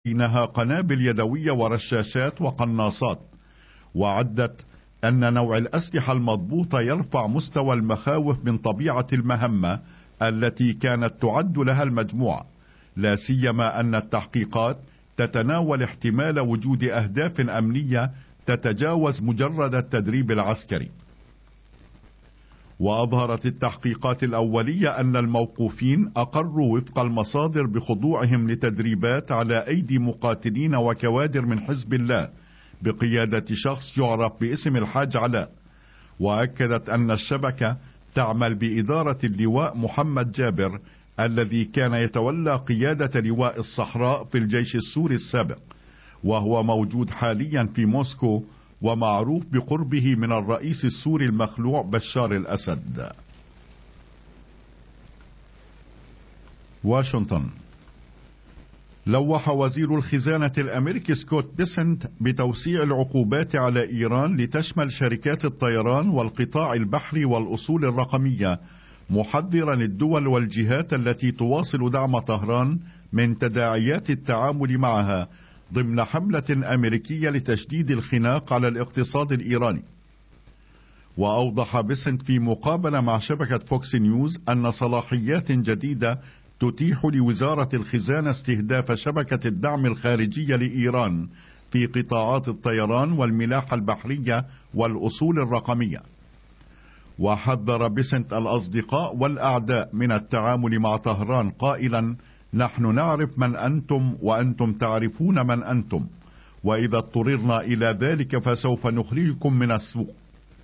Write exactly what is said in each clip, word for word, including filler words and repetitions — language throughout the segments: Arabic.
بينها قنابل يدوية ورشاشات وقناصات، وعدت أن نوع الأسلحة المضبوطة يرفع مستوى المخاوف من طبيعة المهمة التي كانت تعد لها المجموعة، لا سيما أن التحقيقات تتناول احتمال وجود أهداف أمنية تتجاوز مجرد التدريب العسكري. وأظهرت التحقيقات الأولية أن الموقوفين أقروا وفق المصادر بخضوعهم لتدريبات على أيدي مقاتلين وكوادر من حزب الله بقيادة شخص يعرف باسم الحاج علاء، وأكدت أن الشبكة تعمل بإدارة اللواء محمد جابر الذي كان يتولى قيادة لواء الصحراء في الجيش السوري السابق، وهو موجود حاليا في موسكو ومعروف بقربه من الرئيس السوري المخلوع بشار الأسد. واشنطن. لوح وزير الخزانة الأمريكي سكوت بيسنت بتوسيع العقوبات على إيران لتشمل شركات الطيران والقطاع البحري والأصول الرقمية، محذرا الدول والجهات التي تواصل دعم طهران من تداعيات التعامل معها ضمن حملة أمريكية لتشديد الخناق على الاقتصاد الإيراني. وأوضح بيسنت في مقابلة مع شبكة فوكس نيوز أن صلاحيات جديدة تتيح لوزارة الخزانة استهداف شبكة الدعم الخارجية لإيران في قطاعات الطيران والملاحة البحرية والأصول الرقمية. وحذر بيسنت الأصدقاء والأعداء من التعامل مع طهران قائلا: نحن نعرف من أنتم وأنتم تعرفون من أنتم، وإذا اضطررنا إلى ذلك فسوف نخرجكم من السوق.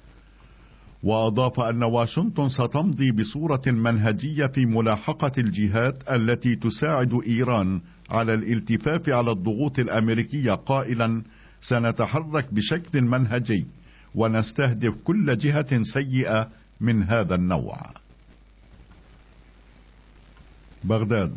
وأضاف أن واشنطن ستمضي بصورة منهجية في ملاحقة الجهات التي تساعد إيران على الالتفاف على الضغوط الأمريكية قائلا: سنتحرك بشكل منهجي ونستهدف كل جهة سيئة من هذا النوع. بغداد.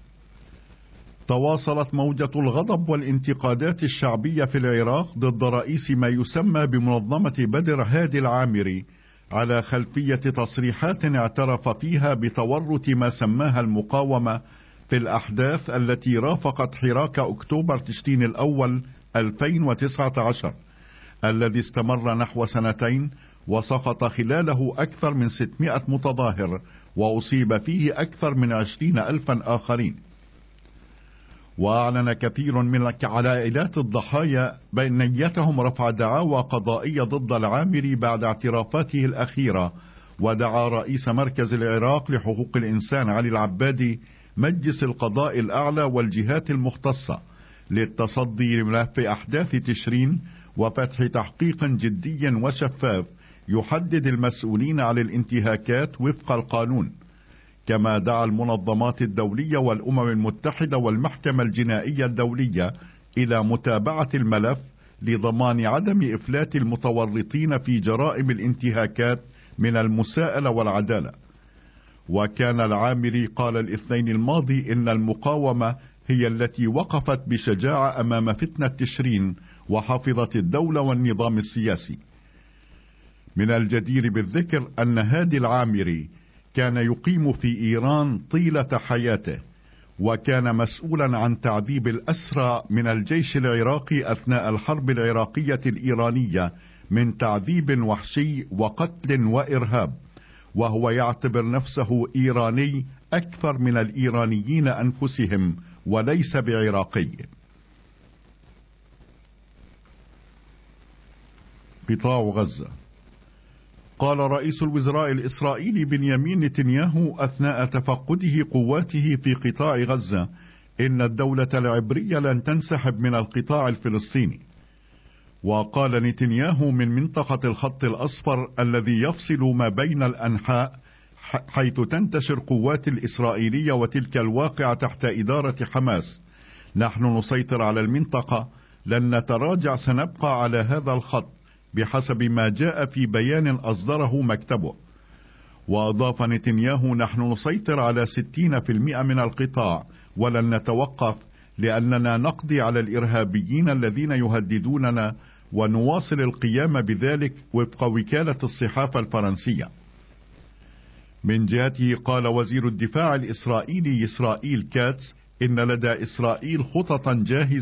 تواصلت موجة الغضب والانتقادات الشعبية في العراق ضد رئيس ما يسمى بمنظمة بدر هادي العامري على خلفية تصريحات اعترف فيها بتورط ما سماها المقاومة في الأحداث التي رافقت حراك أكتوبر تشرين الأول ألفين وتسعة عشر الذي استمر نحو سنتين وسقط خلاله أكثر من ستمائة متظاهر وأصيب فيه أكثر من عشرين ألفا آخرين. وأعلن كثير من عائلات الضحايا بنيتهم رفع دعاوى قضائية ضد العامري بعد اعترافاته الأخيرة، ودعا رئيس مركز العراق لحقوق الإنسان علي العبادي مجلس القضاء الأعلى والجهات المختصة للتصدي لملف أحداث تشرين وفتح تحقيق جدي وشفاف يحدد المسؤولين عن الانتهاكات وفق القانون. كما دعا المنظمات الدولية والأمم المتحدة والمحكمة الجنائية الدولية إلى متابعة الملف لضمان عدم إفلات المتورطين في جرائم الانتهاكات من المساءلة والعدالة. وكان العامري قال الاثنين الماضي إن المقاومة هي التي وقفت بشجاعة أمام فتنة تشرين وحفظت الدولة والنظام السياسي. من الجدير بالذكر أن هادي العامري كان يقيم في إيران طيلة حياته، وكان مسؤولا عن تعذيب الأسرى من الجيش العراقي أثناء الحرب العراقية الإيرانية من تعذيب وحشي وقتل وإرهاب، وهو يعتبر نفسه إيراني أكثر من الإيرانيين أنفسهم وليس بعراقي. قطاع غزة. قال رئيس الوزراء الإسرائيلي بنيامين نتنياهو أثناء تفقده قواته في قطاع غزة إن الدولة العبرية لن تنسحب من القطاع الفلسطيني. وقال نتنياهو من منطقة الخط الأصفر الذي يفصل ما بين الأنحاء حيث تنتشر قوات الإسرائيلية وتلك الواقعة تحت إدارة حماس: نحن نسيطر على المنطقة، لن نتراجع، سنبقى على هذا الخط بحسب ما جاء في بيان أصدره مكتبه. وأضاف نتنياهو: نحن نسيطر على ستين بالمئة من القطاع ولن نتوقف، لأننا نقضي على الإرهابيين الذين يهددوننا ونواصل القيام بذلك وفق وكالة الصحافة الفرنسية. من جهته قال وزير الدفاع الإسرائيلي إسرائيل كاتس إن لدى إسرائيل خططا جاهزة